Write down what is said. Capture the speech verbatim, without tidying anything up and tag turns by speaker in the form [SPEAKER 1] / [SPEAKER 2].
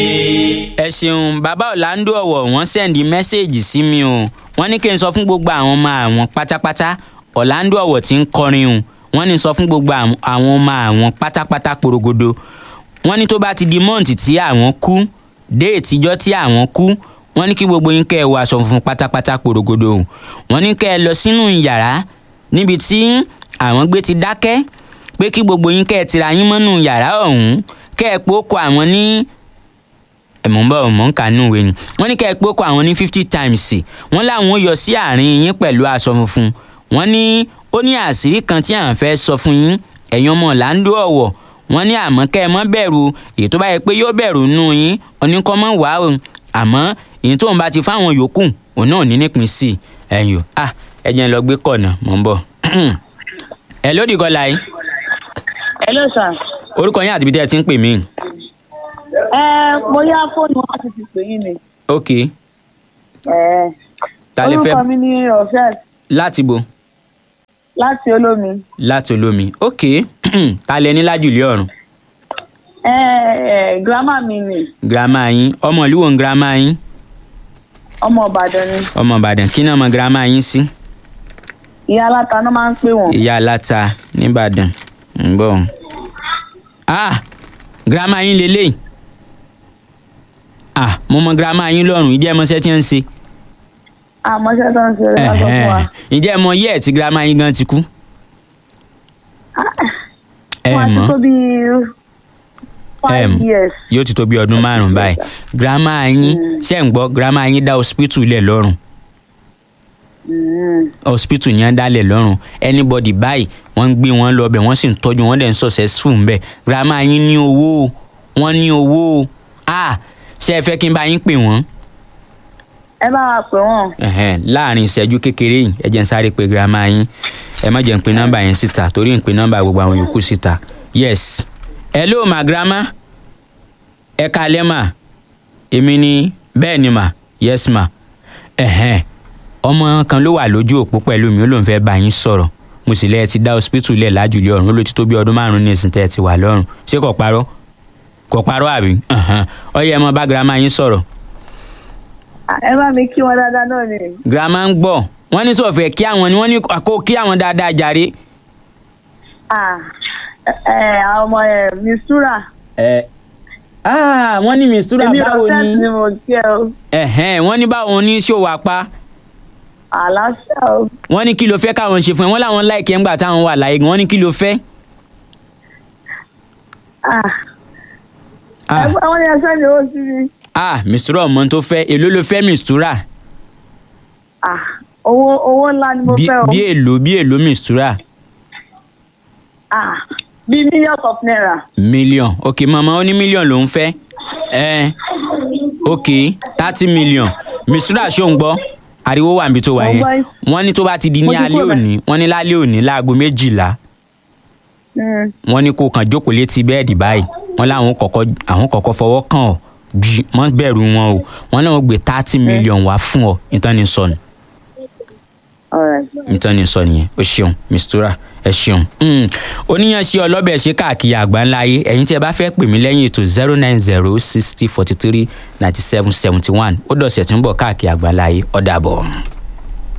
[SPEAKER 1] ẹ ṣeun bàbá Orlando Ọ̀wọ̀ wọ́n sẹ́ndí mẹ́sẹ̀gì sí mi o wọ́n ní kí n sọ fún gbogbo àwọn ọmọ àwọn pátápátá Orlando Ọ̀wọ̀ tí ń kọrin o wọ́n ní sọ fún gbogbo àwọn ọmọ àwọn pátápátá porogodo wọ́n ní tó bá ti di mọ́ǹtì tí àwọn kú déètì ìjọ́ tí àwọn kú wọ́n ní kí gbogbo yín kẹ́ ẹ wọ aṣọ funfun pátápátá porogodo o wọ́n ní kẹ́ ẹ lọ sínú yàrá níbi tí àwọn gbé ti dákẹ́ pé kí gbogbo yín kẹ́ ẹ tira yín mọ́nú yàrá ọ̀hún kẹ́ ẹ pé ó kọ àwọn ní ẹ̀mọ́ ń bọ̀ ọ̀mọ́ ń kànú ìwé ni wọ́n ní kẹ́ ẹ pé ó kọ àwọn ní fifty times wọ́n láwọn ó yọ sí àárín yín pẹ̀lú aṣọ funfun wọ́n ní ó ní àṣírí kan tí àwọn fẹ́ sọ fún yín ẹ̀yin ọmọ Orlando Ọ̀wọ̀ wọ́n ní àmọ́ kẹ́ ẹ mọ́ bẹ̀rù èyí tó bá yẹ pé yóò bẹ̀rù nù yín oníkọ́ mọ́ wá o àmọ́ èyí tó ń bá ti fáwọn yòókù òun náà ní nípìn sí ẹ̀yìn o ah ẹ jẹ́ n lọ gbé kọ̀nà mọ́ ń bọ̀ ẹ lódì kọlá yìí.
[SPEAKER 2] Hello sir.
[SPEAKER 1] orúkọ yín àti ibi tẹ́ ẹ ti ń pè mí.
[SPEAKER 2] ẹ mo yá fóònù wọn láti fi pè yín ni.
[SPEAKER 1] ok.
[SPEAKER 2] ẹ
[SPEAKER 1] ta lè fẹ́
[SPEAKER 2] orúkọ mi ní ọ̀fẹ́.
[SPEAKER 1] láti bo.
[SPEAKER 2] láti olómi.
[SPEAKER 1] láti olómi ok ta lẹ ní lájùlé ọ̀run.
[SPEAKER 2] ẹ ẹ girama mi ni.
[SPEAKER 1] girama yín ọmọ ìlú wo ń girama yín.
[SPEAKER 2] ọmọ Ìbàdàn ni.
[SPEAKER 1] ọmọ Ìbàdàn kí náà mọ girama yín sí.
[SPEAKER 2] ìyá aláta náà máa ń pè wọ́n.
[SPEAKER 1] ìyá aláta nìbàdàn ń bọ̀. ah girama yín lélẹ́yìn. ah mo mọ girama yín lọ́rùn ìjẹ́ ẹmọṣẹ́ tí ń ṣe.
[SPEAKER 2] àmọ́ṣẹ́ tó ń ṣe rẹ̀ lọ́sọ̀ fún wa.
[SPEAKER 1] ìjẹ́ ẹmọ yẹ́ ẹ̀ tí girama yín gan ti kú. ẹ
[SPEAKER 2] wọ́n á ti
[SPEAKER 1] mọ̀
[SPEAKER 2] tó bí five years.
[SPEAKER 1] yóò ti tó bí ọdún márùn-ún báyìí girama yín ṣe ń gbọ́ girama yín dá hospital lẹ̀ lọ́rùn hospital yẹn dálẹ̀ lọ́rùn anybody báyìí wọ́n ń gbé wọn lọ bẹ̀ wọ́n sì ń tọ́jú wọn dẹ̀ ń successful ń bẹ̀ girama yín ní owó wọ́n ní owó ah ṣé ẹ fẹ́ kí n bá yín pè wọ́n.
[SPEAKER 2] ẹ bá wa pè wọ́n.
[SPEAKER 1] láàrin ìṣẹ́jú kékeré yìí ẹ jẹ́ ń sáré pé girama yín ẹ má jẹ́ ń pe nọ́mbà yẹn síta torí ń pe nọ́mbà gbogbo àwọn yòókù síta yes hello ma grandma ẹ kalẹ́ ma èmi ni bẹ́ẹ̀ ni ma yes ma ẹ̀hẹ́n ọmọ kan ló wà lójú òpó pẹ̀lú mi ó lóun fẹ́ bá yín sọ̀rọ̀ mo sì lẹ́ẹ̀ ti dá hospital lẹ̀ lájùlé ọ̀run ó ló ti tó bí ọdún márùn-ún ní ìsìn tẹ́ ẹ ti wà lọ́rùn ṣé kò parọ́ kò parọ́ àbí ó yẹ ẹ mọ bá girama yín sọ̀rọ̀.
[SPEAKER 2] ẹ bá mi kí wọn dáadáa náà ni.
[SPEAKER 1] girama ń gbọ́ wọ́n ní sọ̀fẹ́ kí àwọn ni wọ́n ní kó kí àwọn dáadáa jàre.
[SPEAKER 2] ah ẹ àwọn ọmọ ẹ mistura.
[SPEAKER 1] ẹ ah wọ́n ní mistura báwo ni.
[SPEAKER 2] èmi ọ̀sẹ̀ ni mo kí ẹ o.
[SPEAKER 1] ẹ̀hẹ́n wọ́n ní báwo ni ṣòwò apá.
[SPEAKER 2] àlàáfíà o.
[SPEAKER 1] wọ́n ní kí ló fẹ́ káwọn ṣe fún ẹ wọ́n láwọn láìkẹ́ ńgbà táwọn wà láyé wọ́n ní kí ló fẹ́.
[SPEAKER 2] ah ẹgbẹ́ wọn ni ẹ sẹ́ni owó sí mi.
[SPEAKER 1] ah mistura ọmọ tó fẹ́ èló ló fẹ́ mistura.
[SPEAKER 2] ah owó owó ńlá ni mo fẹ́ o.
[SPEAKER 1] bí èló bí èló mistura.
[SPEAKER 2] ah bí millions of naira.
[SPEAKER 1] million ok mama ó ní million ló ń fẹ́ ẹ ok thirty million mistura ṣó ń gbọ́ ariwo wà níbi tó wà yẹn wọ́n ní tó bá ti di ní alẹ́ òní wọ́n ní lálẹ́ òní láago méjìlá wọ́n ní kó kàn jókòó létí bẹ́ẹ̀dì báyìí wọ́n láwọn kọ́kọ́ àwọn kọ́kọ́ fọwọ́ kàn ọ́ bí wọ́n bẹ̀rù wọn o wọ́n náà gbé thirty million wá fún ọ ìtọ́ni sọnù ìtọ́ni sọnù yẹn o ṣeun mistura ẹ ṣeun oníyanṣẹ́ ọlọ́bẹ̀ ṣe káàkiri àgbáńlá ayé ẹ̀yin tí ẹ bá fẹ́ pè mí lẹ́yìn ètò zero nine zero sixty forty three ninety seven seventy one ó dọ̀sẹ̀ tí ń bọ̀ káàkiri àgbáńlá ayé ó dàbọ̀.